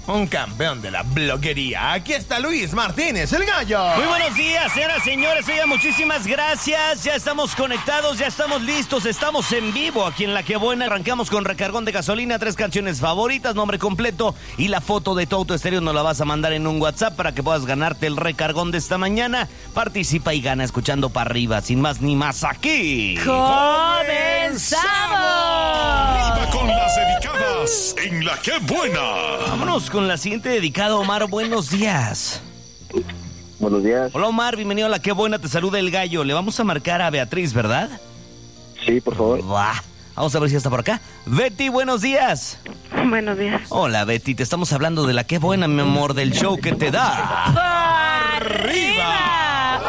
un campeón de la bloguería. Aquí está Luis Martínez, el gallo. Muy buenos días, señoras, señores. Oigan, muchísimas gracias. Ya estamos conectados, ya estamos listos. Estamos en vivo aquí en La Que Buena. Arrancamos con recargón de gasolina, 3 canciones favoritas, nombre completo y la foto de tu auto estéreo. Nos la vas a mandar en un WhatsApp para que puedas ganarte el recargón de esta mañana. Participa y gana escuchando para arriba. Sin más ni más, aquí ¡comenzamos! Arriba con las dedicadas en La Que Buena. Vámonos con la siguiente dedicada, Omar. Buenos días. Buenos días. Hola, Omar, bienvenido a La Que Buena, te saluda el gallo. Le vamos a marcar a Beatriz, ¿verdad? Sí, por favor. Vamos a ver si está por acá. Betty, buenos días. Buenos días. Hola, Betty, te estamos hablando de La Que Buena, mi amor, del show que te da ¡arriba!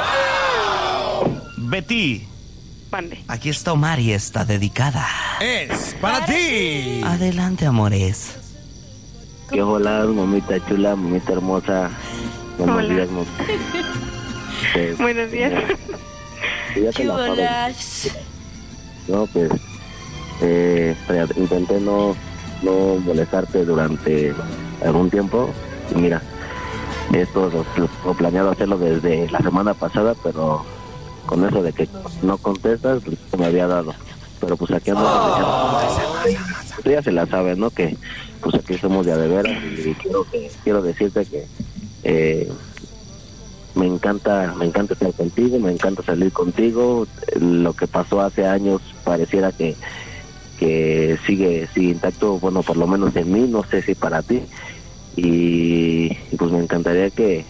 Betty, Mande. aquí está Omar y está dedicada. Es para ti. Adelante, amores. Qué hola, mamita chula, mamita hermosa. Buenos Hola. días, mamita. Buenos días. Ya te la pago. Chulas. No, pues, intenté no molestarte durante algún tiempo. Y mira, esto lo planeado hacerlo desde la semana pasada, pero con eso de que no contestas, pues, me había dado. Pero pues aquí andamos. Tú ya se la sabes, ¿no? Que pues aquí somos de a de veras y quiero decirte que me encanta estar contigo, me encanta salir contigo. Lo que pasó hace años pareciera que sigue intacto, bueno, por lo menos en mí, no sé si para ti. Y pues me encantaría que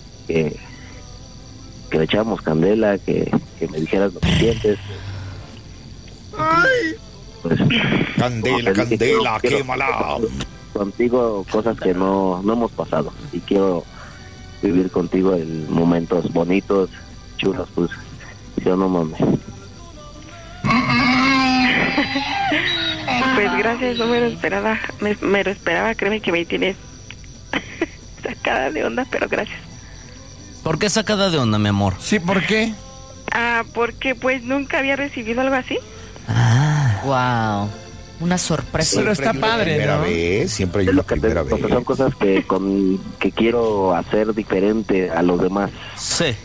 le echáramos candela, que me dijeras lo que sientes. Pues, Candela, candela, quémala. Contigo cosas que no hemos pasado y quiero vivir contigo en momentos bonitos, chulos, pues, yo no mames. Pues gracias, no me lo esperaba. Me lo esperaba, créeme que me tienes sacada de onda, pero gracias. ¿Por qué sacada de onda, mi amor? Sí, ¿por qué? Porque pues nunca había recibido algo así. Wow. Una sorpresa. Pero está padre, Primera ¿no? vez, siempre hay Es una lo que primera vez. son cosas que quiero hacer diferente a los demás. Sí.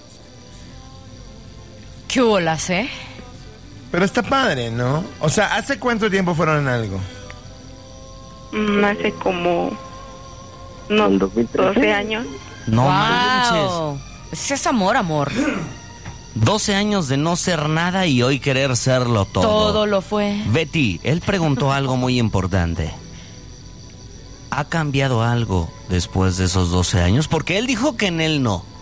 ¿Qué bolas, eh? Pero está padre, ¿no? O sea, ¿hace cuánto tiempo fueron en algo? Hace como El 2013. 12 años. No manches. Wow. Ese es amor, amor. 12 años de no ser nada y hoy querer serlo todo. Todo lo fue. Betty, él preguntó algo muy importante. ¿Ha cambiado algo después de esos 12 años? Porque él dijo que en él no.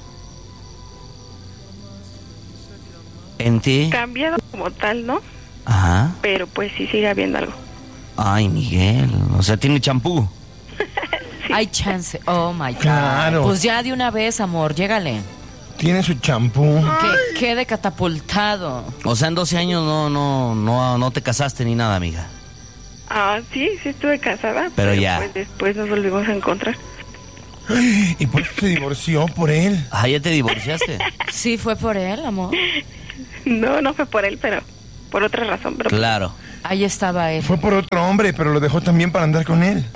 ¿En ti? Cambiado como tal, ¿no? Ajá. Pero pues sí sigue habiendo algo. Ay, Miguel. O sea, tiene champú. Hay chance. Oh my God. Claro. Pues ya de una vez, amor, llégale. Tiene su champú. Que quede catapultado. O sea, en 12 años no te casaste ni nada, amiga. Sí estuve casada. Pero ya. Pues después nos volvimos a encontrar. ¿Y por qué se divorció? ¿Por él? Ah, ¿ya te divorciaste? Sí, fue por él, amor. No fue por él, pero por otra razón. Pero Claro. Ahí estaba él. Fue por otro hombre, pero lo dejó también para andar con él.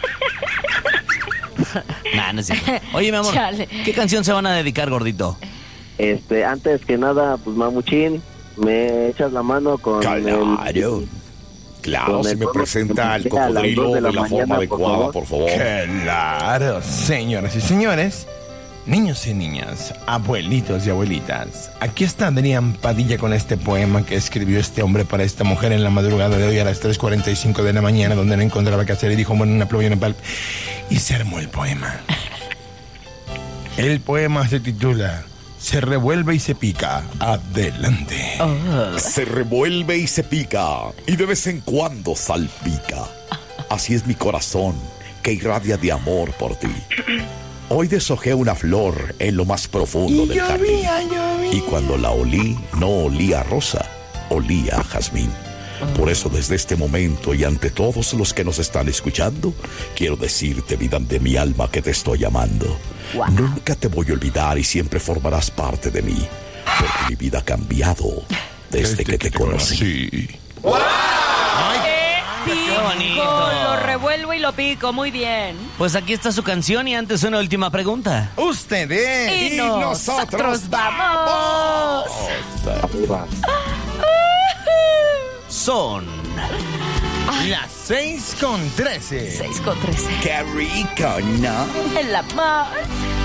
Nah, no es cierto. Oye, mi amor, Chale. ¿qué canción se van a dedicar, gordito? Antes que nada, pues mamuchín, me echas la mano con Claro. Claro, con si el me tono presenta el que a las cocodrilo 2 de la mañana, forma adecuada, por favor. Claro, señoras y señores, niños y niñas, abuelitos y abuelitas. Aquí está Adrián Padilla con este poema que escribió este hombre para esta mujer en la madrugada de hoy a las 3:45 de la mañana, donde no encontraba qué hacer y dijo, bueno, una pluma y una palpa. Y se armó el poema. El poema se titula Se revuelve y se pica. Adelante. Se revuelve y se pica, y de vez en cuando salpica. Así es mi corazón, que irradia de amor por ti. Hoy deshojé una flor en lo más profundo del jardín. Y cuando la olí, no olía a rosa, olía a jazmín. Por eso desde este momento y ante todos los que nos están escuchando, quiero decirte, vida de mi alma, que te estoy amando. Nunca te voy a olvidar y siempre formarás parte de mí, porque mi vida ha cambiado desde que te conocí. ¡Wow! Qué bonito! Lo revuelvo y lo pico, muy bien. Pues aquí está su canción y antes una última pregunta. Ustedes Y nosotros vamos. Arriba. Son las 6:13. 6:13. Qué rico, ¿no? El amor.